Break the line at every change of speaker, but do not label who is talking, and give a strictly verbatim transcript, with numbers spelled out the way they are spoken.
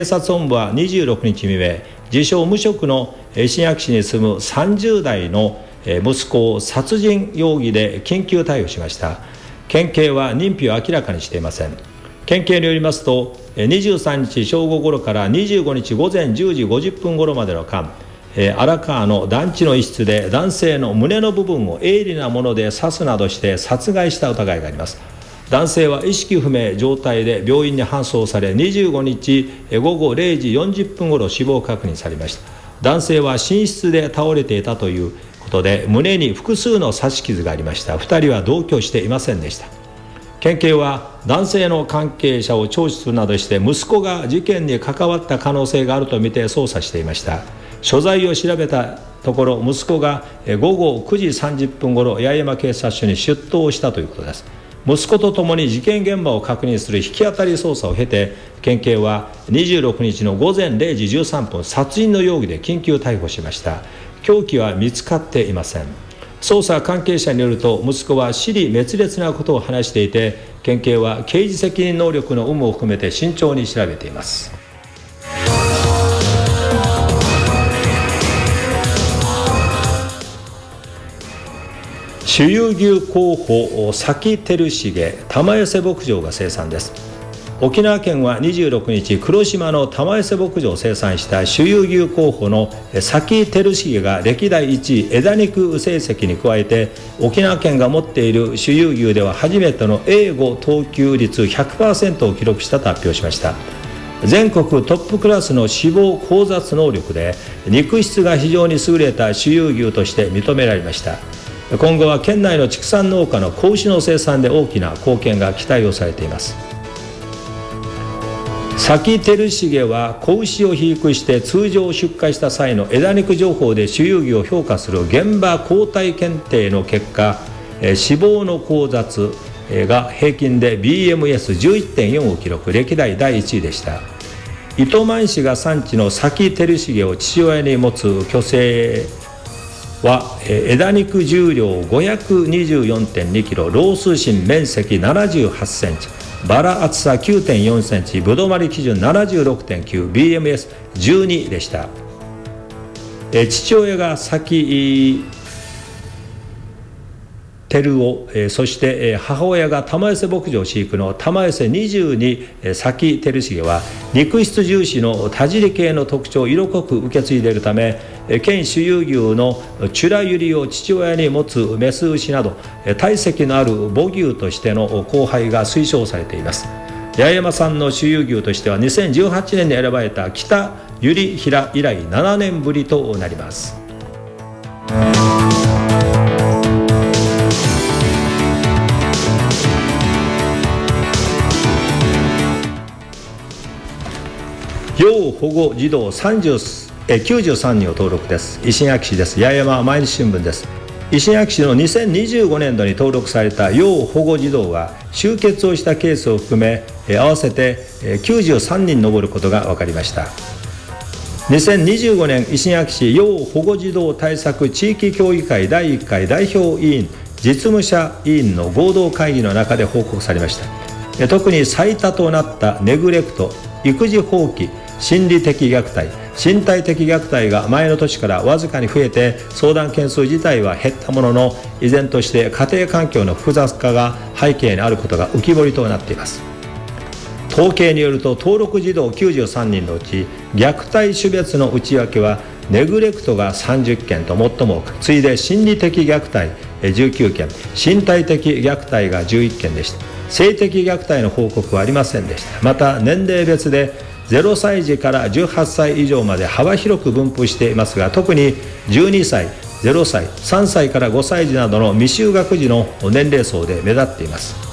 警察本部はにじゅうろくにち未明、自称無職の新薬師に住むさんじゅうだいの息子を殺人容疑で緊急逮捕しました。県警は認否を明らかにしていません。県警によりますと、にじゅうさんにち正午ごろからにじゅうごにち午前じゅうじごじゅっぷんごろまでの間、荒川の団地の一室で男性の胸の部分を鋭利なもので刺すなどして殺害した疑いがあります。男性は意識不明状態で病院に搬送され、にじゅうごにちごごれいじよんじゅっぷんごろ死亡確認されました。男性は寝室で倒れていたということで、胸に複数の刺し傷がありました。ふたりは同居していませんでした。県警は男性の関係者を聴取するなどして息子が事件に関わった可能性があるとみて捜査していました。所在を調べたところ、息子がごごくじさんじゅっぷんごろ八重山警察署に出頭したということです。息子とともに事件現場を確認する引き当たり捜査を経て、県警はにじゅうろくにちのごぜんれいじじゅうさんぷん殺人の容疑で緊急逮捕しました。凶器は見つかっていません。捜査関係者によると、息子は支離滅裂なことを話していて、県警は刑事責任能力の有無を含めて慎重に調べています。種有牛候補佐木輝重玉寄せ牧場が生産です。沖縄県はにじゅうろくにち、黒島の玉寄せ牧場を生産した種有牛候補の佐木輝重が歴代いちい枝肉成績に加えて、沖縄県が持っている種有牛では初めての エーご 等級率 ひゃくパーセント を記録したと発表しました。全国トップクラスの脂肪交雑能力で肉質が非常に優れた種有牛として認められました。今後は県内の畜産農家の子牛の生産で大きな貢献が期待をされています。佐木輝重は子牛を肥育して通常出荷した際の枝肉情報で種有牛を評価する現場抗体検定の結果、脂肪の交雑が平均で ビーエムエスじゅういってんよん を記録、歴代だいいちいでした。糸満市が産地の佐木輝重を父親に持つ巨生は枝肉重量 ごひゃくにじゅうよんてんにキロ、ロース芯面積ななじゅうはちセンチ、バラ厚さ きゅうてんよんセンチ、ぶどまり基準 ななじゅうろくてんきゅう、ビーエムエスじゅうに でした。父親が佐木輝夫、そして母親が玉寄せ牧場飼育の玉寄せにじゅうに佐木輝重は肉質重視の田尻系の特徴を色濃く受け継いでいるため、県種有牛のチュラユリを父親に持つメス牛など体積のある母牛としての交配が推奨されています。八重山産の種有牛としてはにせんじゅうはちねんに選ばれた北ゆりひら以来ななねんぶりとなります。要保護児童さんじゅうきゅうじゅうさんにんを登録です。石垣市です。八重山毎日新聞です。石垣市のにせんにじゅうごねんどに登録された要保護児童は終結をしたケースを含め合わせてきゅうじゅうさんにん上ることが分かりました。にせんにじゅうごねん石垣市要保護児童対策地域協議会だいいっかい代表委員実務者委員の合同会議の中で報告されました。特に最多となったネグレクト、育児放棄、心理的虐待、身体的虐待が前の年からわずかに増えて、相談件数自体は減ったものの、依然として家庭環境の複雑化が背景にあることが浮き彫りとなっています。統計によると、登録児童きゅうじゅうさんにんのうち虐待種別の内訳はネグレクトがさんじゅっけんと最も多く、次いで心理的虐待じゅうきゅうけん、身体的虐待がじゅういっけんでした。性的虐待の報告はありませんでした。また年齢別でゼロさいじからじゅうはっさい以上まで幅広く分布していますが、特にじゅうにさい、ゼロさい、さんさいからごさい児などの未就学児の年齢層で目立っています。